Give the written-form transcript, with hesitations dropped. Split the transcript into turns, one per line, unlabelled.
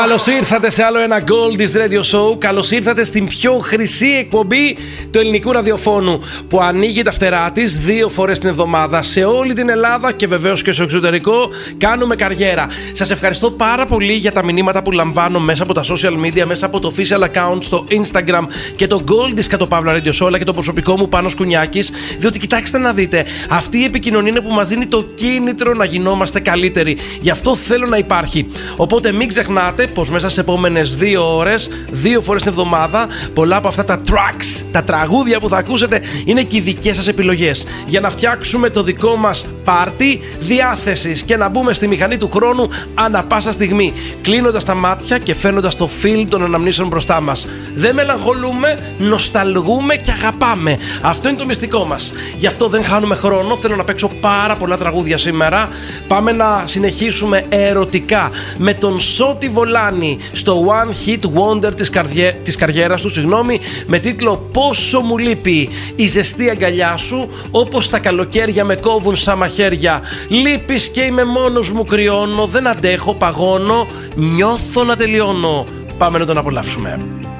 Καλώς ήρθατε σε άλλο ένα Gold's Radio Show. Καλώς ήρθατε στην πιο χρυσή εκπομπή του ελληνικού ραδιοφώνου, που ανοίγει τα φτερά της 2 φορές την εβδομάδα σε όλη την Ελλάδα και βεβαίως και στο εξωτερικό. Κάνουμε καριέρα. Σας ευχαριστώ πάρα πολύ για τα μηνύματα που λαμβάνω μέσα από τα social media, μέσα από το official account στο Instagram και το Gold's Radio Show, αλλά και το προσωπικό μου Πάνος Κουνιάκης. Διότι κοιτάξτε να δείτε, αυτή η επικοινωνία είναι που μας δίνει το κίνητρο να γινόμαστε καλύτεροι. Γι' αυτό θέλω να υπάρχει. Οπότε μην ξεχνάτε πως μέσα στις επόμενες 2 ώρες, 2 φορές την εβδομάδα, πολλά από αυτά τα tracks, τα τραγούδια που θα ακούσετε, είναι και οι δικές σας επιλογές. Για να φτιάξουμε το δικό μας πάρτι διάθεσης και να μπούμε στη μηχανή του χρόνου ανά πάσα στιγμή, κλείνοντας τα μάτια και φαίνοντας το φιλμ των αναμνήσεων μπροστά μας. Δεν μελαγχολούμε, νοσταλγούμε και αγαπάμε. Αυτό είναι το μυστικό μας. Γι' αυτό δεν χάνουμε χρόνο. Θέλω να παίξω πάρα πολλά τραγούδια σήμερα. Πάμε να συνεχίσουμε ερωτικά με τον Σώτη Βολάνη στο One Hit Wonder της καριέρας του, με τίτλο «Πόσο μου λείπει η ζεστή αγκαλιά σου, όπως τα καλοκαίρια με κόβουν σαν μαχαίρια. Λείπεις και είμαι μόνος μου, κρυώνω, δεν αντέχω, παγώνω, νιώθω να τελειώνω». Πάμε να τον απολαύσουμε.